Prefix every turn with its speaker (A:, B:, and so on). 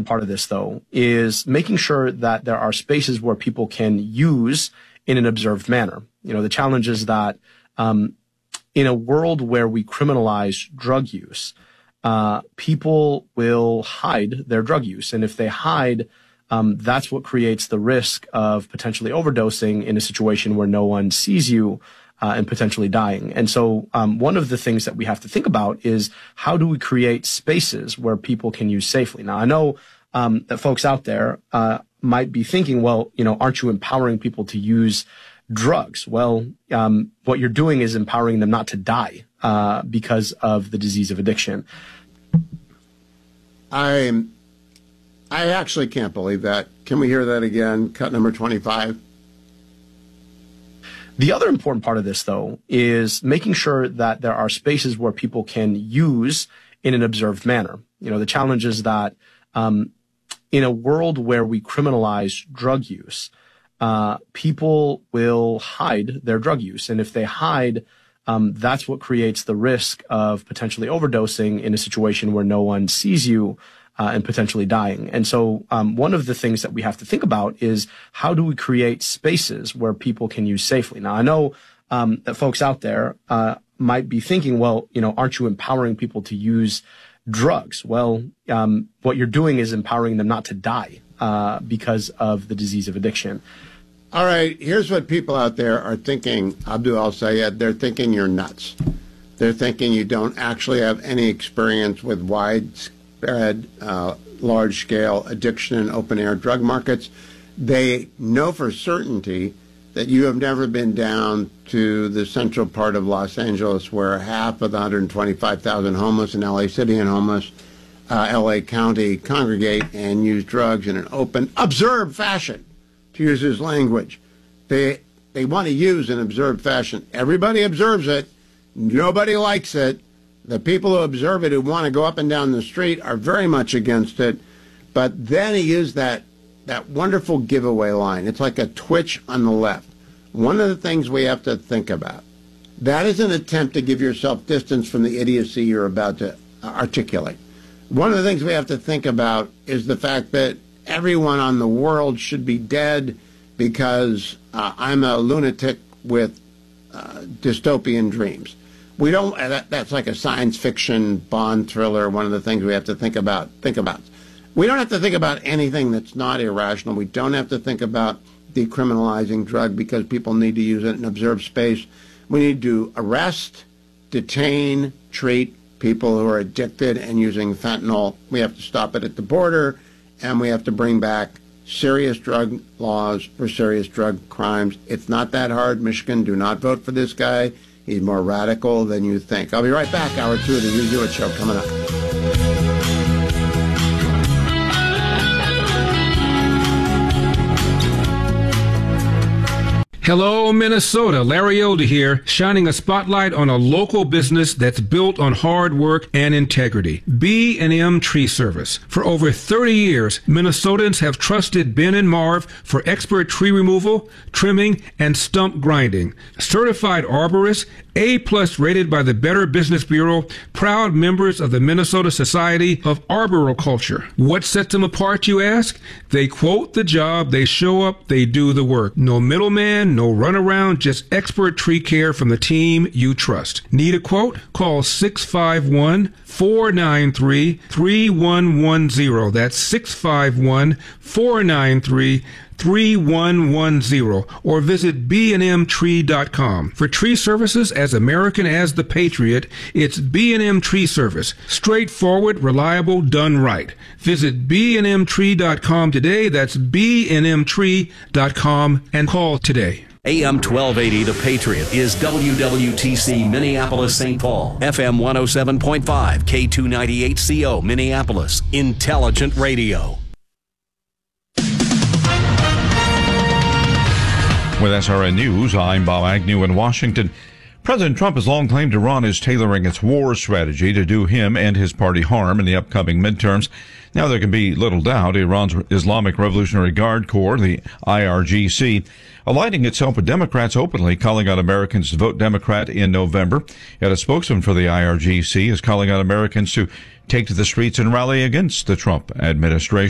A: important part of this, though, is making sure that there are spaces where people can use in an observed manner. The challenge is that in a world where we criminalize drug use, people will hide their drug use. And if they hide, that's what creates the risk of potentially overdosing in a situation where no one sees you and potentially dying. And so one of the things that we have to think about is how do we create spaces where people can use safely? Now, I know that folks out there might be thinking, well, aren't you empowering people to use drugs? Well, what you're doing is empowering them not to die because of the disease of addiction.
B: I actually can't believe that. Can we hear that again? Cut number 25.
A: The other important part of this, though, is making sure that there are spaces where people can use in an observed manner. The challenge is that in a world where we criminalize drug use, people will hide their drug use. And if they hide, that's what creates the risk of potentially overdosing in a situation where no one sees you and potentially dying. And so one of the things that we have to think about is how do we create spaces where people can use safely? Now, I know that folks out there might be thinking, well, aren't you empowering people to use drugs? Well, what you're doing is empowering them not to die because of the disease of addiction.
B: All right, here's what people out there are thinking, Abdul Al-Sayed. They're thinking you're nuts. They're thinking you don't actually have any experience with widespread, large-scale addiction and open-air drug markets. They know for certainty that you have never been down to the central part of Los Angeles where half of the 125,000 homeless in L.A. City and homeless L.A. County congregate and use drugs in an open, observed fashion, to use his language. They want to use an observed fashion. Everybody observes it. Nobody likes it. The people who observe it, who want to go up and down the street, are very much against it. But then he used that wonderful giveaway line. It's like a twitch on the left. One of the things we have to think about, that is an attempt to give yourself distance from the idiocy you're about to articulate. One of the things we have to think about is the fact that everyone on the world should be dead because I'm a lunatic with dystopian dreams. We don't. That's like a science fiction Bond thriller. One of the things we have to think about. We don't have to think about anything that's not irrational. We don't have to think about decriminalizing drug because people need to use it in an observed space. We need to arrest, detain, treat people who are addicted and using fentanyl. We have to stop it at the border, and we have to bring back serious drug laws for serious drug crimes. It's not that hard. Michigan, do not vote for this guy. He's more radical than you think. I'll be right back. Hour 2 of the You Do It Show coming up.
C: Hello, Minnesota. Larry Elder here, shining a spotlight on a local business that's built on hard work and integrity. B&M Tree Service. For over 30 years, Minnesotans have trusted Ben and Marv for expert tree removal, trimming, and stump grinding. Certified arborists, A+ rated by the Better Business Bureau, proud members of the Minnesota Society of Arboriculture. What sets them apart, you ask? They quote the job, they show up, they do the work. No middleman, no runaround, just expert tree care from the team you trust. Need a quote? Call 651-493-3110. That's 651-493-3110, or visit bnmtree.com. For tree services as American as the Patriot, it's B&M Tree Service. Straightforward, reliable, done right. Visit bnmtree.com today. That's bnmtree.com, and call today.
D: AM 1280 The Patriot is WWTC Minneapolis St. Paul, FM 107.5, K298CO Minneapolis, Intelligent Radio.
E: With SRN News, I'm Bob Agnew in Washington. President Trump has long claimed Iran is tailoring its war strategy to do him and his party harm in the upcoming midterms. Now, there can be little doubt Iran's Islamic Revolutionary Guard Corps, the IRGC, aligning itself with Democrats openly, calling on Americans to vote Democrat in November. Yet a spokesman for the IRGC is calling on Americans to take to the streets and rally against the Trump administration.